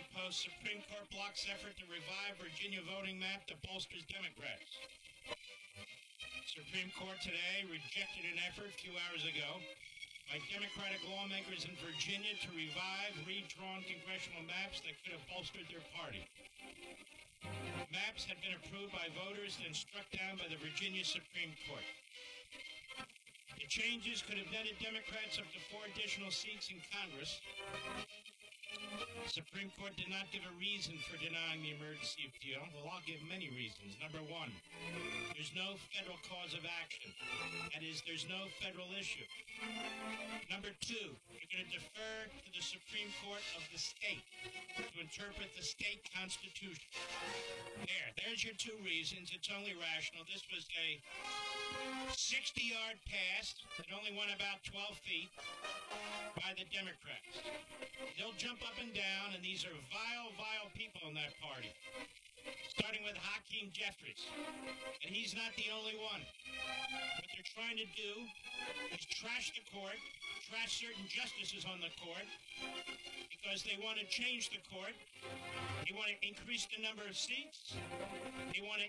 Post, Supreme Court blocks effort to revive Virginia voting map that bolsters Democrats. Supreme Court today rejected an effort a few hours ago by Democratic lawmakers in Virginia to revive redrawn congressional maps that could have bolstered their party. Maps had been approved by voters, then struck down by the Virginia Supreme Court. The changes could have netted Democrats up to 4 additional seats in Congress. The Supreme Court did not give a reason for denying the emergency appeal. The law gave many reasons. Number one, there's no federal cause of action. That is, there's no federal issue. Number two, you're going to defer to the Supreme Court of the state to interpret the state constitution. There's your 2 reasons. It's only rational. This was a 60-yard pass that only went about 12 feet by the Democrats. They'll jump up and down, and these are vile, vile people in that party. Starting with Hakeem Jeffries. And he's not the only one. What they're trying to do is trash the court, trash certain justices on the court, because they want to change the court. They want to increase the number of seats. They want to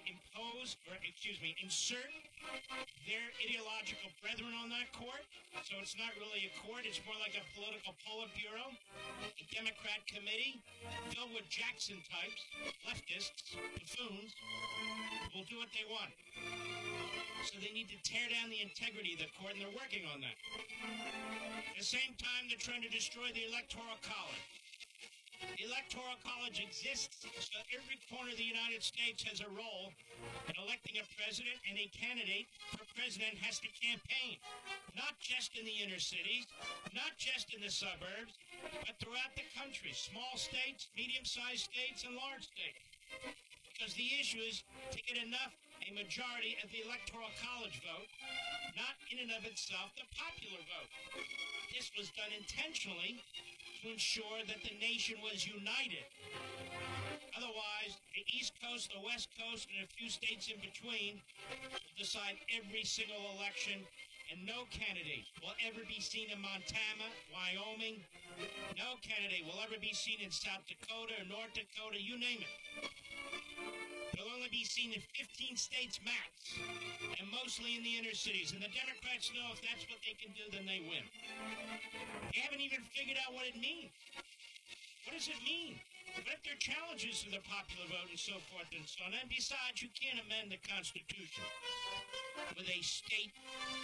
insert their ideological brethren on that court. So it's not really a court. It's more like a political Politburo, a Democrat committee filled with Jackson types, leftists, buffoons, who will do what they want. So they need to tear down the integrity of the court, and they're working on that. At the same time, they're trying to destroy the Electoral College. The Electoral College exists so every corner of the United States has a role in electing a president, and a candidate for president has to campaign. Not just in the inner cities, not just in the suburbs, but throughout the country. Small states, medium-sized states, and large states. Because the issue is to get a majority of the Electoral College vote, not in and of itself the popular vote. This was done intentionally to ensure that the nation was united. Otherwise, the East Coast, the West Coast, and a few states in between will decide every single election, and no candidate will ever be seen in Montana, Wyoming. No candidate will ever be seen in South Dakota or North Dakota, you name it. They'll only be seen in 15 states max, and mostly in the inner cities. And the Democrats know if that's what they can do, then they win. They haven't even figured out what it means. What does it mean? What if there are challenges to the popular vote and so forth and so on? And besides, you can't amend the Constitution with a state,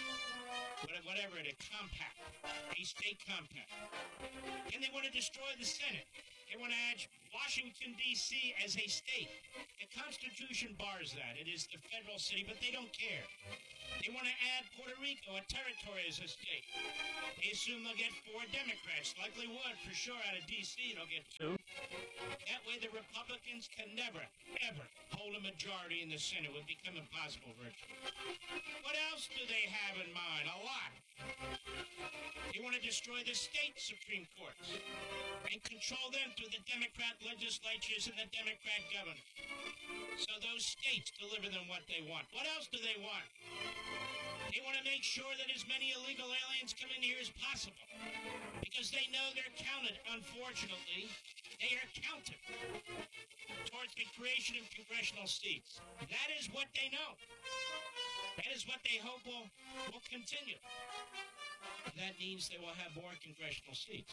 a compact, a state compact. And they want to destroy the Senate. They want to add Washington, D.C. as a state. The Constitution bars that. It is the federal city, but they don't care. They want to add Puerto Rico, a territory, as a state. They assume they'll get 4 Democrats. Likely would, for sure, out of D.C. they'll get 2. That way the Republicans can never, ever hold a majority in the Senate. It would become impossible virtually. What else do they have in mind? A lot. They want to destroy the state Supreme Courts and control them through the Democrat legislatures and the Democrat governors. So those states deliver them what they want. What else do they want? They want to make sure that as many illegal aliens come in here as possible, because they know they're counted, unfortunately. They are counted towards the creation of congressional seats. That is what they know. That is what they hope will continue. That means they will have more congressional seats.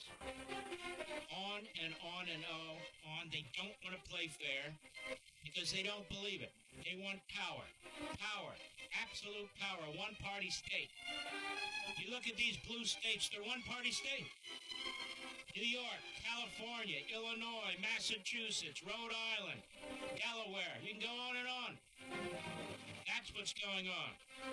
On and on and on. They don't want to play fair because they don't believe it. They want power. Power. Absolute power. One-party state. You look at these blue states, they're one-party states. New York, California, Illinois, Massachusetts, Rhode Island, Delaware. You can go on and on. That's what's going on.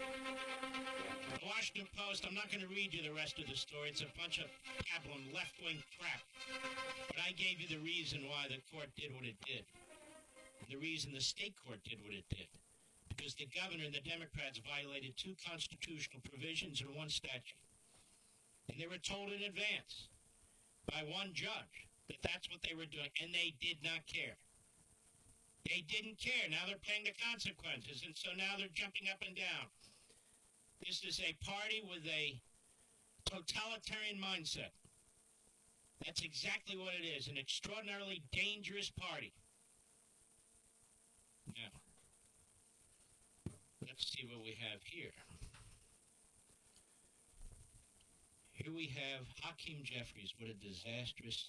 The Washington Post, I'm not going to read you the rest of the story. It's a bunch of pablum, left-wing crap. But I gave you the reason why the court did what it did. And the reason the state court did what it did. Because the governor and the Democrats violated 2 constitutional provisions and 1 statute. And they were told in advance by 1 judge that that's what they were doing. And they did not care. They didn't care. Now they're paying the consequences. And so now they're jumping up and down. This is a party with a totalitarian mindset. That's exactly what it is, an extraordinarily dangerous party. Now, let's see what we have here. Here we have Hakeem Jeffries. What a disastrous,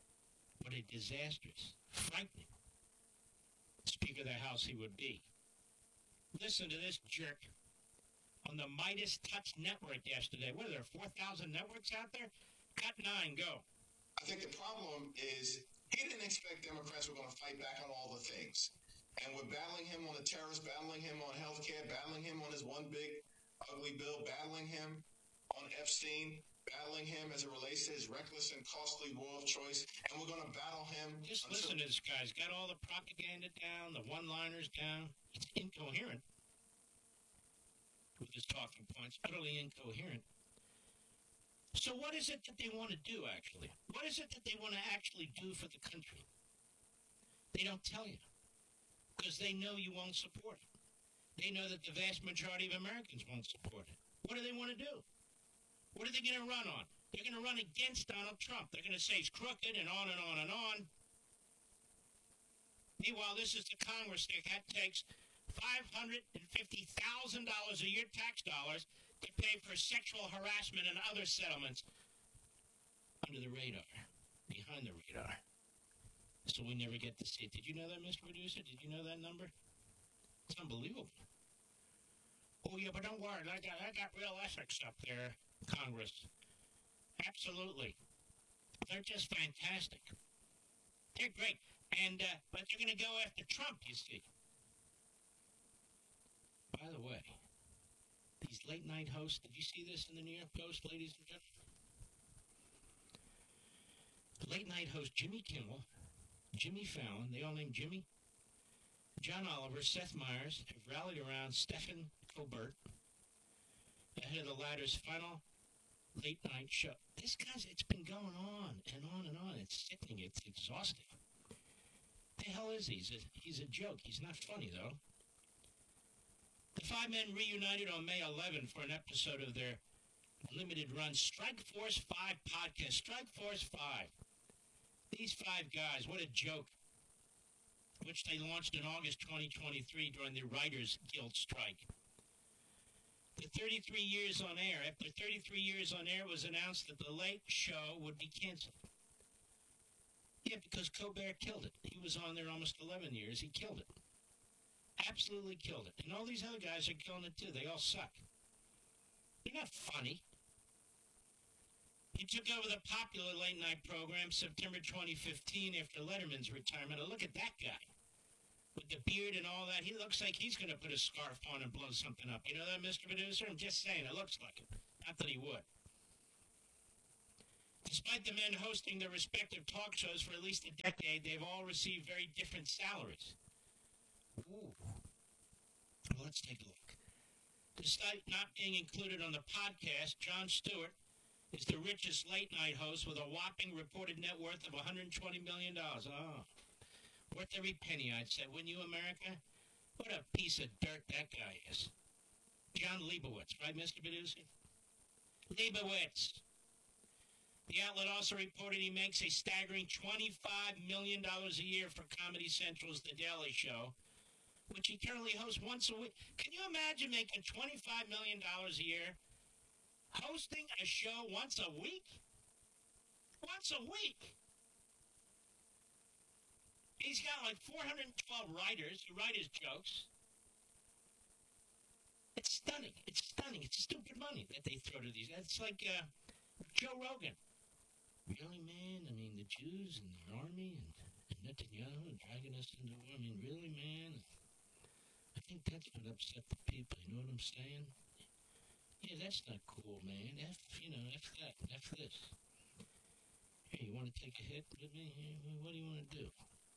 frightening Speaker of the House he would be. Listen to this jerk on the Midas Touch Network yesterday. What are there, 4,000 networks out there? Cut 9, go. I think the problem is he didn't expect Democrats were going to fight back on all the things. And we're battling him on the terrorists, battling him on health care, battling him on his one big ugly bill, battling him on Epstein, battling him as it relates to his reckless and costly war of choice. And we're going to battle him. Just listen to this guy. He's got all the propaganda down, the one-liners down. It's incoherent with his talking points, utterly incoherent. So what is it that they want to do, actually? What is it that they want to actually do for the country? They don't tell you, because they know you won't support it. They know that the vast majority of Americans won't support it. What do they want to do? What are they going to run on? They're going to run against Donald Trump. They're going to say he's crooked and on and on and on. Meanwhile, this is the Congress that takes $550,000 a year tax dollars to pay for sexual harassment and other settlements under the radar, behind the radar. So we never get to see it. Did you know that, Mr. Producer? Did you know that number? It's unbelievable. Oh, yeah, but don't worry. I got real ethics up there, Congress. Absolutely. They're just fantastic. They're great. And but they're going to go after Trump, you see. By the way, these late-night hosts, did you see this in the New York Post, ladies and gentlemen? Late-night host Jimmy Kimmel, Jimmy Fallon, they all named Jimmy, John Oliver, Seth Meyers have rallied around Stephen Colbert ahead of the latter's final late-night show. This guy's, it's been going on and on and on. It's sickening. It's exhausting. The hell is he? He's a joke. He's not funny, though. The five men reunited on May 11 for an episode of their limited-run Strike Force 5 podcast. Strike Force 5. These five guys, what a joke, which they launched in August 2023 during the Writers Guild strike. The 33 years on air, after 33 years on air, it was announced that The Late Show would be canceled. Yeah, because Colbert killed it. He was on there almost 11 years. He killed it. Absolutely killed it. And all these other guys are killing it, too. They all suck. They're not funny. He took over the popular late-night program September 2015 after Letterman's retirement. And look at that guy. With the beard and all that, he looks like he's going to put a scarf on and blow something up. You know that, Mr. Producer? I'm just saying, it looks like it. Not that he would. Despite the men hosting their respective talk shows for at least a decade, they've all received very different salaries. Ooh. Well, let's take a look. Despite not being included on the podcast, Jon Stewart is the richest late-night host with a whopping reported net worth of $120 million. Oh, worth every penny, I'd say. Wouldn't you, America? What a piece of dirt that guy is. John Leibowitz, right, Mr. Producer? Leibowitz. The outlet also reported he makes a staggering $25 million a year for Comedy Central's The Daily Show, which he currently hosts once a week. Can you imagine making $25 million a year hosting a show once a week? Once a week. He's got like 412 writers who write his jokes. It's stunning. It's stunning. It's stupid money that they throw to these guys. It's like Joe Rogan. Really, man? I mean, the Jews and their army and Netanyahu dragging us into war. I mean, really, man? I think that's what upset the people. You know what I'm saying? Yeah, that's not cool, man. F that. F this. Hey, you want to take a hit with me? What do you want to do?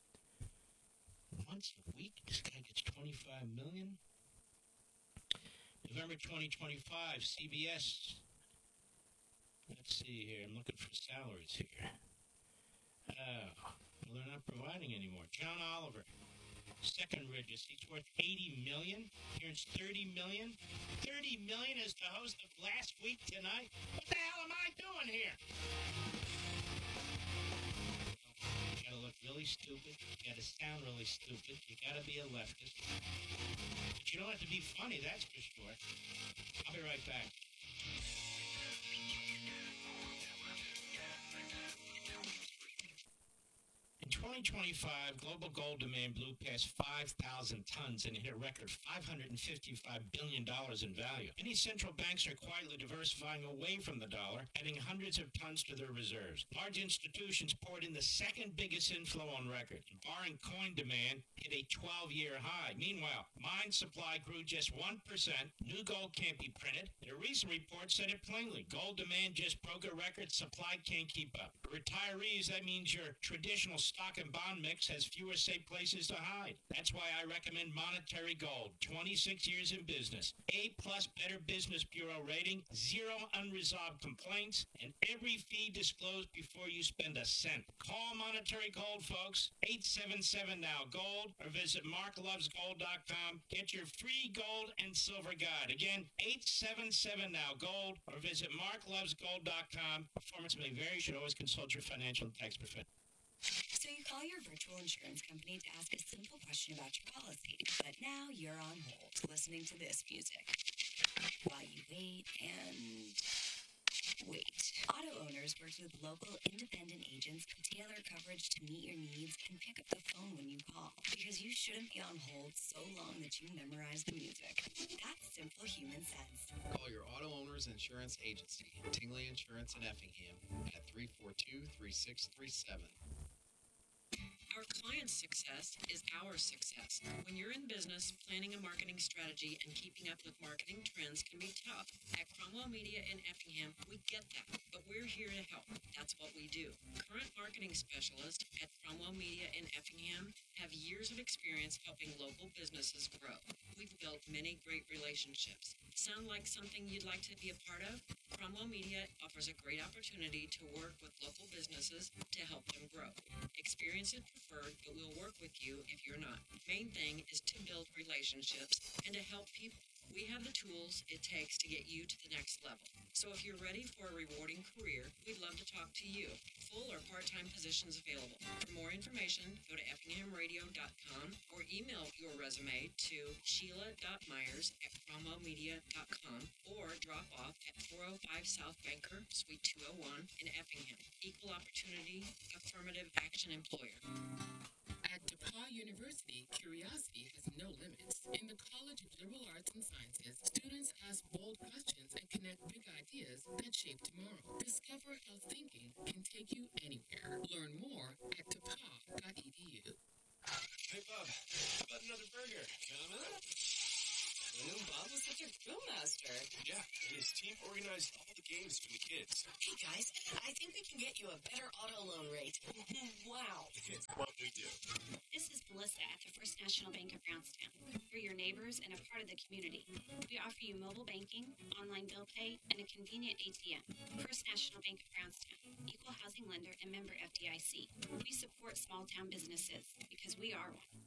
Once a week, this guy gets $25 million. November 2025, CBS. Let's see here. I'm looking for salaries here. Well, they're not providing anymore. John Oliver, second richest. He's worth $80 million. Here's $30 million. $30 million is the host of Last Week Tonight. What the hell am I doing here? really stupid. You gotta sound really stupid. You gotta be a leftist. But you don't have to be funny, that's for sure. I'll be right back. In 2025, global gold demand blew past 5,000 tons and hit a record $555 billion in value. Many central banks are quietly diversifying away from the dollar, adding hundreds of tons to their reserves. Large institutions poured in the second biggest inflow on record. Barring coin demand hit a 12-year high. Meanwhile, mine supply grew just 1%. New gold can't be printed. And a recent report said it plainly. Gold demand just broke a record. Supply can't keep up. For retirees, that means your traditional stock and bond mix has fewer safe places to hide. That's why I recommend Monetary Gold. 26 years in business. A-plus Better Business Bureau rating, 0 unresolved complaints, and every fee disclosed before you spend a cent. Call Monetary Gold, folks. 877-NOW-GOLD or visit marklovesgold.com. Get your free gold and silver guide. Again, 877-NOW-GOLD or visit marklovesgold.com. Performance may vary. You should always consult your financial and tax professional. So you call your virtual insurance company to ask a simple question about your policy, but now you're on hold listening to this music while you wait and wait. Auto Owners works with local independent agents who tailor coverage to meet your needs and pick up the phone when you call, because you shouldn't be on hold so long that you memorize the music. That's simple human sense. Call your Auto Owners Insurance Agency, Tingley Insurance in Effingham, at 342-3637. Our client's success is our success. When you're in business, planning a marketing strategy and keeping up with marketing trends can be tough. At Cromwell Media in Effingham, we get that, but we're here to help. That's what we do. Current marketing specialists at Cromwell Media in Effingham have years of experience helping local businesses grow. We've built many great relationships. Sound like something you'd like to be a part of? Cromwell Media offers a great opportunity to work with local businesses to help them grow. Experience is preferred, but we'll work with you if you're not. Main thing is to build relationships and to help people. We have the tools it takes to get you to the next level. So if you're ready for a rewarding career, we'd love to talk to you. Full or part-time positions available. For more information, go to effinghamradio.com or email your resume to sheila.myers@cromwellmedia.com or drop off at 405 South Banker, Suite 201 in Effingham. Equal opportunity, affirmative action employer. At DePauw University, curiosity has no limits. In the College of Liberal Arts and Sciences, students ask bold questions and connect big ideas that shape tomorrow. Discover how thinking can take you anywhere. Learn more at depaw.edu. Hey, Bob, how about another burger? Coming? Bob was such a drill master. Yeah, and his team organized all the games for the kids. Hey, guys, I think we can get you a better auto loan rate. Wow. It's what we do. This is Melissa at the First National Bank of Brownstown. We're your neighbors and a part of the community. We offer you mobile banking, online bill pay, and a convenient ATM. First National Bank of Brownstown, equal housing lender and member FDIC. We support small town businesses because we are one.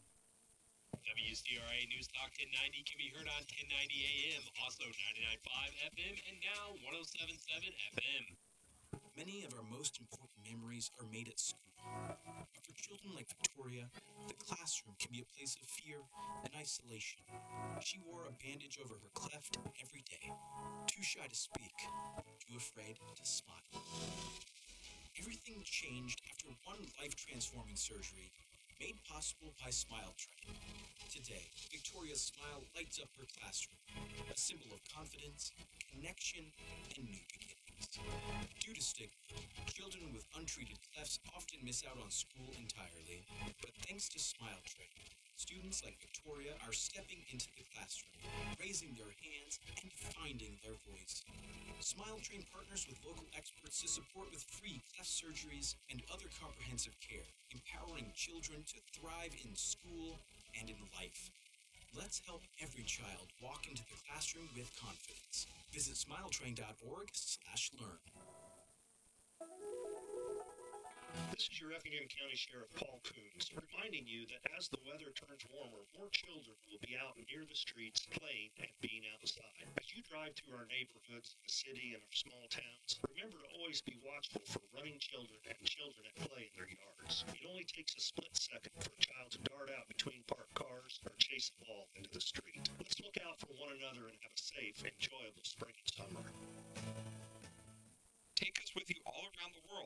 WCRA News Talk 1090 can be heard on 1090 AM, also 99.5 FM, and now 107.7 FM. Many of our most important memories are made at school. But for children like Victoria, the classroom can be a place of fear and isolation. She wore a bandage over her cleft every day, too shy to speak, too afraid to smile. Everything changed after one life-transforming surgery made possible by Smile Train. Today, Victoria's smile lights up her classroom, a symbol of confidence, connection, and new beginnings. Due to stigma, children with untreated clefts often miss out on school entirely, but thanks to Smile Train, students like Victoria are stepping into the classroom, raising their hands, and finding their voice. Smile Train partners with local experts to support with free cleft surgeries and other comprehensive care, empowering children to thrive in school and in life. Let's help every child walk into the classroom with confidence. Visit smiletrain.org/learn. This is your Effingham County Sheriff Paul Coons, reminding you that as the weather turns warmer, more children will be out near the streets playing and being outside. As you drive through our neighborhoods, the city, and our small towns, remember to always be watchful for running children and children at play in their yards. It only takes a split second for a child to dart out between parked cars or chase a ball into the street. Let's look out for one another and have a safe, enjoyable spring and summer. Take us with you all around the world